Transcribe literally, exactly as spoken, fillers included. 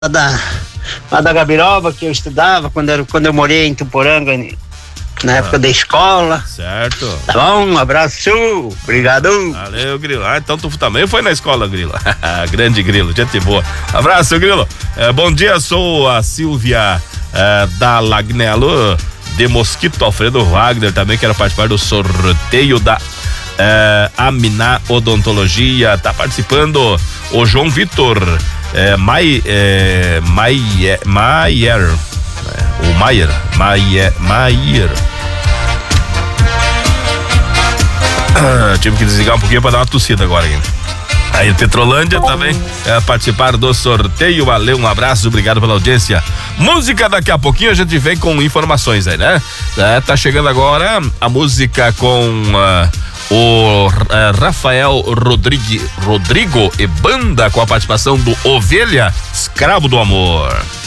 da, lá da Gabiroba, que eu estudava quando eu, quando eu morei em Tuporanga, na época ah, da escola. Certo. Tá bom? Um abraço, obrigado. Valeu, Grilo. Ah, então tu também foi na escola, Grilo. Grande Grilo, gente boa. Abraço, Grilo. É, bom dia, sou a Silvia é, da Lagnello de Mosquito, Alfredo Wagner, também quero participar do sorteio da é, Aminá Odontologia. Tá participando o João Vitor é, Mai, é, Mai, Maier, é, o Maier, Maier, Maier. Ah, tive que desligar um pouquinho pra dar uma tossida agora ainda. Aí Petrolândia também é, participar do sorteio. Valeu, um abraço, obrigado pela audiência. Música, daqui a pouquinho a gente vem com informações aí, né? É, tá chegando agora a música com uh, o uh, Rafael Rodrigue, Rodrigo e banda, com a participação do Ovelha, Escravo do Amor.